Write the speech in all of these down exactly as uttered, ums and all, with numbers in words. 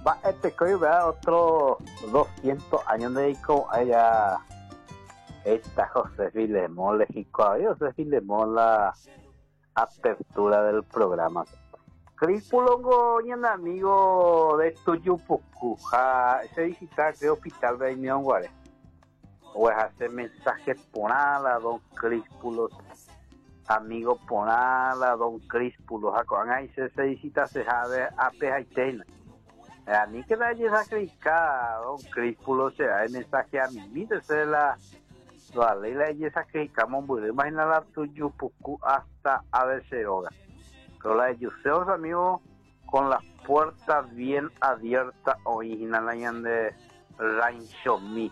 Va, este coño, ¿verdad? Otros doscientos años dedicó a ella. Esta José Filemón, Lejico, a José Filemón la apertura del programa. Crispulo un amigo de Tuyupucu, ese visitar de hospital de Unión Guare. O es hacer mensajes ponala, don Crispulo, amigo ponala, don Crispulo, jacoan ahí se visita se sabe a pejaitena. A mí que la lleva a don Crispulo se da el mensaje a mí, mírese la. La ley la esa que estamos muy imagina la Tuyupucu hasta Averseroga. Pero la de Yuseos, amigos, con las puertas bien abiertas, original de Rancho Mi.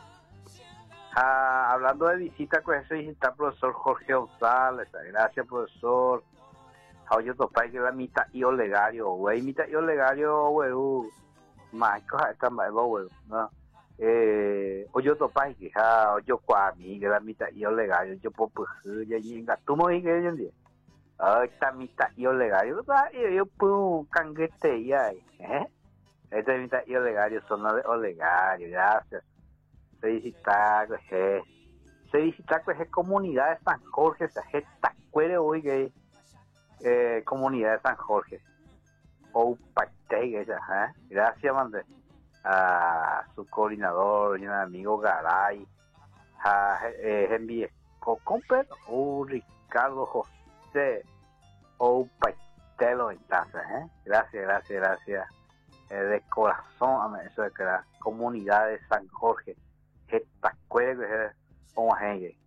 Ah, hablando de visita, pues eso visita el profesor Jorge González. Gracias, profesor. Oye, topa que la mitad y olegario, güey, mitad y olegario, güey, más cosas están más, güey, ¿no? Eh, oye, topa que ja, oye, cuami, que la mitad y olegario, yo puedo pues, ya llega, tú me dices que yo ah, esta mitad y olegario, yo yo puedo canguete ya, ¿eh? Esta mitad y olegario son de olegario, gracias. Se visita, pues, se visita, pues, comunidad de San Jorge, se gesta, cuere hoy que eh, comunidad de San Jorge, o Pactey, ¿eh? Gracias, mande. A su coordinador, mi amigo Garay, a Henry Cocomper, o Ricardo José, o Paitelo, entonces, ¿eh? Gracias, gracias, gracias. Eh, de corazón, eso de que la comunidad de San Jorge, esta escuela que es como gente.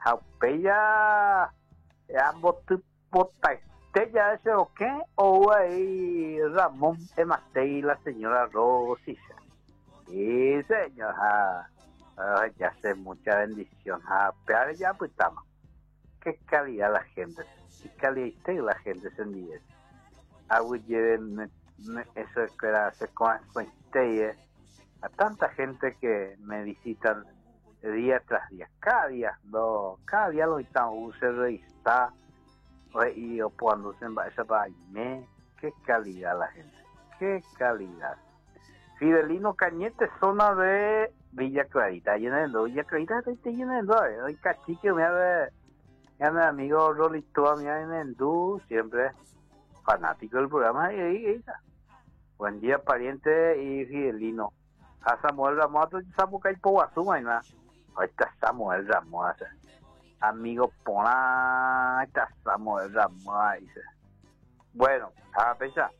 Jaupeya, ya botaste ya ese o qué, o ahí Ramón Ematei y la señora Rosilla. Sí, señor, ah, ah, ya sé, mucha bendición. Ah, pero ya pues estamos. Qué calidad la gente, qué calidad la gente se envíe. Algo lleven eso que era hacer con este a tanta gente que me visitan día tras día, cada día, no, cada día lo estamos se revisar y yo cuando se va esa vaina, qué calidad la gente, qué calidad. Fidelino Cañete, zona de Villa Clarita, llenando, Villa Clarita está llenando, hoy cachique me ha ya mi amigo Rolito, mi amigo siempre fanático del programa, y ahí, buen día pariente y Fidelino. A Samuel Ramos, Samuel Caipo Azuma, y nada. Ahorita Samuel Ramos, amigo Pona, ahorita Samuel Ramos, dice. Bueno, a pesar.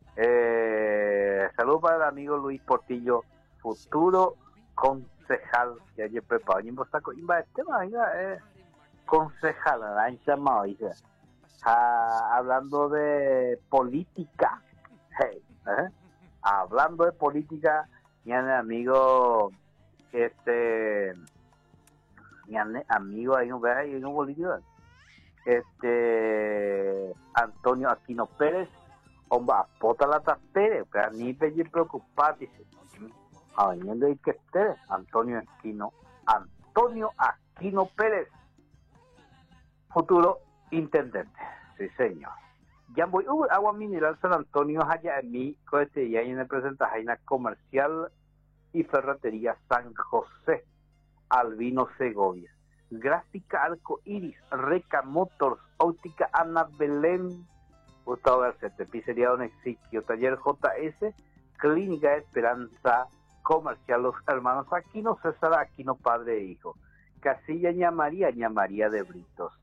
Eh, saludos para el amigo Luis Portillo, futuro concejal. Ya yo preparado, y me está con este tema, eh, concejal, han llamado, dice. Ah, hablando de política, hey, ¿eh? Hablando de política, mi amigo, este, mi amigo, hay un, hay un político, este, Antonio Aquino Pérez, hombre, apota la Pérez, que ni pedir preocupar, dice, a venir de que esté, Antonio Aquino, Antonio Aquino Pérez, futuro intendente, sí señor. Ya voy, uh, agua mineral San Antonio, allá en mi cohete, y ahí en el presentajaina comercial y ferretería San José, Albino Segovia, Gráfica Arco Iris, Reca Motors, Óptica Ana Belén, Gustavo Garcete, Pizzería Don Exiquio, Taller J S, Clínica Esperanza, Comercial Los Hermanos Aquino, César Aquino, padre e hijo, Casilla Ña María, Ña María de Britos,